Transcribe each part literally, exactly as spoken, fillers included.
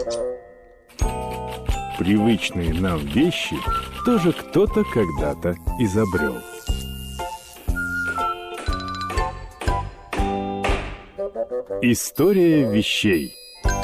Привычные нам вещи тоже кто-то когда-то изобрел. История вещей.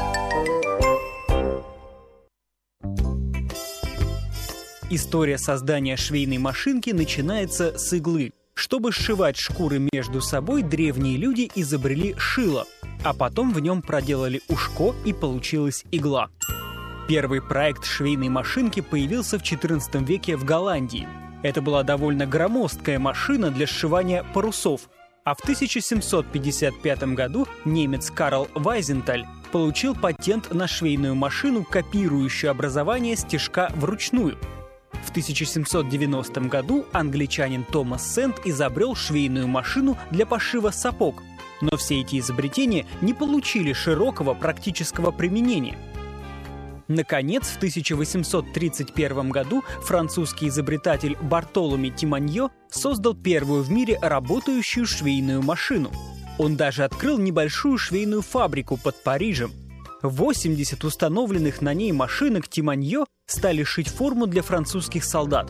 История создания швейной машинки начинается с иглы. Чтобы сшивать шкуры между собой, древние люди изобрели шило, а потом в нем проделали ушко, и получилась игла. Первый проект швейной машинки появился в четырнадцатом веке в Голландии. Это была довольно громоздкая машина для сшивания парусов. А в тысяча семьсот пятьдесят пятом году немец Карл Вайзенталь получил патент на швейную машину, копирующую образование стежка вручную. В тысяча семьсот девяностом году англичанин Томас Сэнд изобрел швейную машину для пошива сапог. Но все эти изобретения не получили широкого практического применения. Наконец, в тысяча восемьсот тридцать первом году французский изобретатель Бартоломе Тиманьо создал первую в мире работающую швейную машину. Он даже открыл небольшую швейную фабрику под Парижем. восемьдесят установленных на ней машинок Тиманьо стали шить форму для французских солдат.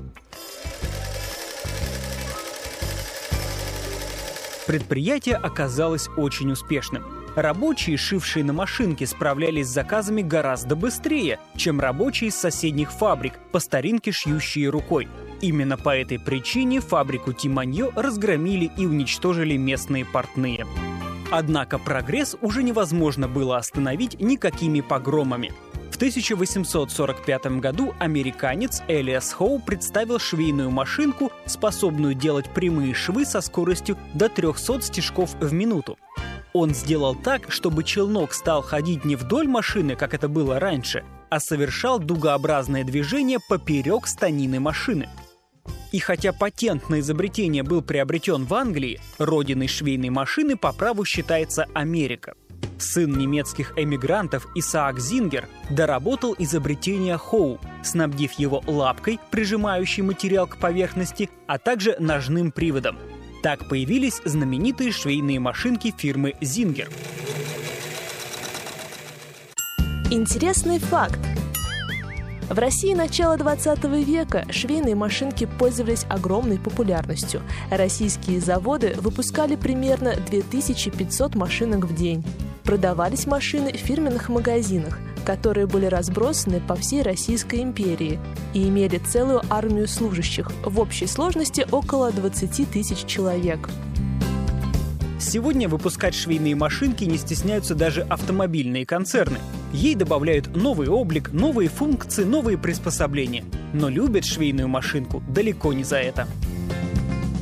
Предприятие оказалось очень успешным. Рабочие, шившие на машинке, справлялись с заказами гораздо быстрее, чем рабочие из соседних фабрик, по старинке шьющие рукой. Именно по этой причине фабрику Тиманьо разгромили и уничтожили местные портные. Однако прогресс уже невозможно было остановить никакими погромами. В тысяча восемьсот сорок пятом году американец Элиас Хоу представил швейную машинку, способную делать прямые швы со скоростью до трехсот стежков в минуту. Он сделал так, чтобы челнок стал ходить не вдоль машины, как это было раньше, а совершал дугообразное движение поперек станины машины. И хотя патент на изобретение был приобретен в Англии, родиной швейной машины по праву считается Америка. Сын немецких эмигрантов Исаак Зингер доработал изобретение Хоу, снабдив его лапкой, прижимающей материал к поверхности, а также ножным приводом. Так появились знаменитые швейные машинки фирмы Зингер. Интересный факт. В России начала двадцатого века швейные машинки пользовались огромной популярностью. Российские заводы выпускали примерно две тысячи пятьсот машинок в день. Продавались машины в фирменных магазинах, которые были разбросаны по всей Российской империи и имели целую армию служащих, в общей сложности около двадцати тысяч человек. Сегодня выпускать швейные машинки не стесняются даже автомобильные концерны. Ей добавляют новый облик, новые функции, новые приспособления. Но любят швейную машинку далеко не за это.